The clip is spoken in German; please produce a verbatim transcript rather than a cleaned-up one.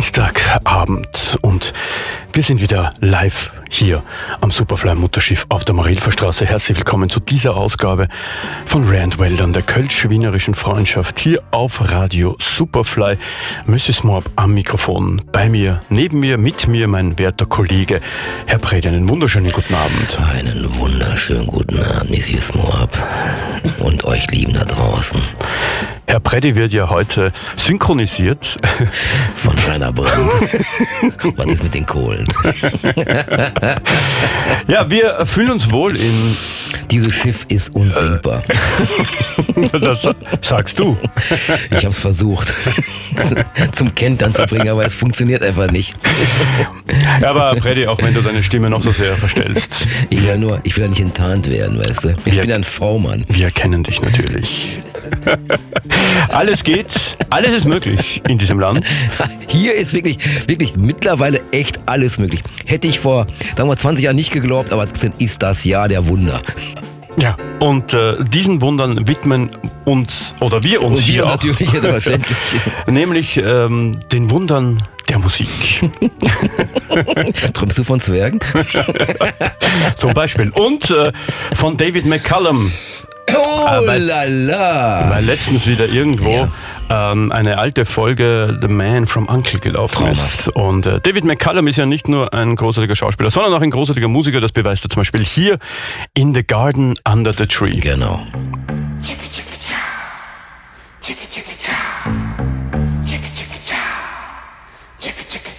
Dienstagabend und wir sind wieder live hier am Superfly Mutterschiff auf der Marilfer Straße. Herzlich willkommen zu dieser Ausgabe von Rare and Weldon, der kölsch-wienerischen Freundschaft, hier auf Radio Superfly. Misses Moab am Mikrofon, bei mir, neben mir, mit mir mein werter Kollege, Herr Predi. Einen wunderschönen guten Abend. Einen wunderschönen guten Abend, Misses Moab und euch Lieben da draußen. Herr Predi wird ja heute synchronisiert. Von Rainer Brandt. Was ist mit den Kohlen? Ja, wir fühlen uns wohl in... Dieses Schiff ist unsinkbar. Das sagst du. Ich hab's versucht, zum Kentern zu bringen, aber es funktioniert einfach nicht. Ja, aber Predi, auch wenn du deine Stimme noch so sehr verstellst. Ich will ja nur, ich will ja nicht enttarnt werden, weißt du. Ich wir, bin ein V-Mann. Wir kennen dich natürlich. Alles geht, alles ist möglich in diesem Land. Hier ist wirklich, wirklich mittlerweile echt alles möglich. Hätte ich vor, sagen wir, zwanzig Jahren nicht geglaubt, aber es ist das Jahr der Wunder. Ja, und äh, diesen Wundern widmen uns, oder wir uns und hier wir auch, natürlich, selbstverständlich. nämlich ähm, den Wundern der Musik. Träumst du von Zwergen? Zum Beispiel. Und äh, von David McCallum. Oh äh, weil, la la! Weil letztens wieder irgendwo ja. ähm, eine alte Folge The Man from U N C L E gelaufen Traumhaft. ist. Und äh, David McCallum ist ja nicht nur ein großartiger Schauspieler, sondern auch ein großartiger Musiker. Das beweist er zum Beispiel hier in The Garden Under the Tree. Genau.